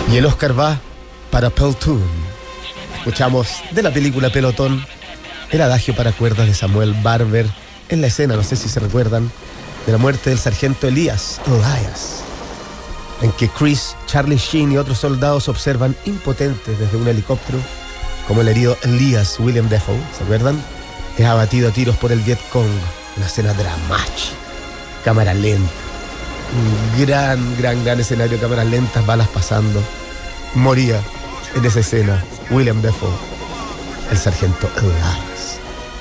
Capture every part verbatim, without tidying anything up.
Y el Oscar va para Platoon. Escuchamos de la película Pelotón el adagio para cuerdas de Samuel Barber en la escena, no sé si se recuerdan, de la muerte del sargento Elias, Elias, en que Chris, Charlie Sheen y otros soldados observan impotentes desde un helicóptero como el herido Elias William Dafoe, ¿se acuerdan? Es abatido a tiros por el Viet Cong. Una escena dramática, cámara lenta, un gran, gran, gran escenario, cámaras lentas, balas pasando. Moría en esa escena William Dafoe, el sargento Elias.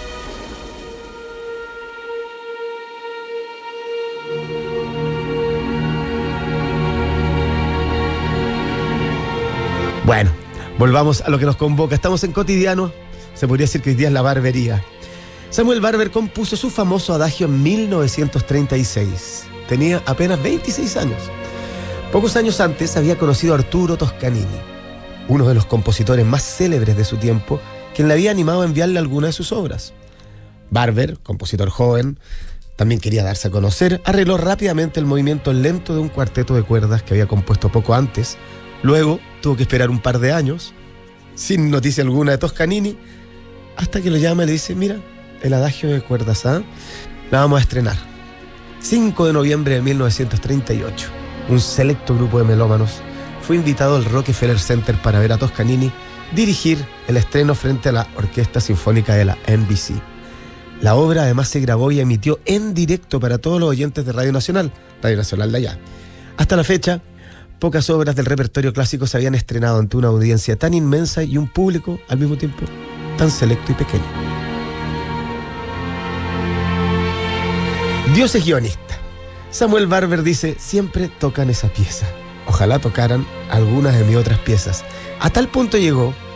Bueno, volvamos a lo que nos convoca. Estamos en Cotidiano. Se podría decir que hoy día es la barbería. Samuel Barber compuso su famoso adagio en mil novecientos treinta y seis. Tenía apenas veintiséis años. Pocos años antes había conocido a Arturo Toscanini, uno de los compositores más célebres de su tiempo, quien le había animado a enviarle alguna de sus obras. Barber, compositor joven, también quería darse a conocer, arregló rápidamente el movimiento lento de un cuarteto de cuerdas que había compuesto poco antes. Luego tuvo que esperar un par de años, sin noticia alguna de Toscanini, hasta que lo llama y le dice: mira, el adagio de cuerdas, ¿ah? La vamos a estrenar. cinco de noviembre de mil novecientos treinta y ocho. Un selecto grupo de melómanos fue invitado al Rockefeller Center para ver a Toscanini dirigir el estreno frente a la Orquesta Sinfónica de la N B C. La obra además se grabó y emitió en directo para todos los oyentes de Radio Nacional, Radio Nacional de allá. Hasta la fecha, pocas obras del repertorio clásico se habían estrenado ante una audiencia tan inmensa y un público al mismo tiempo tan selecto y pequeño. Dios es guionista. Samuel Barber dice: siempre tocan esa pieza. Ojalá tocaran algunas de mis otras piezas. A tal punto llegó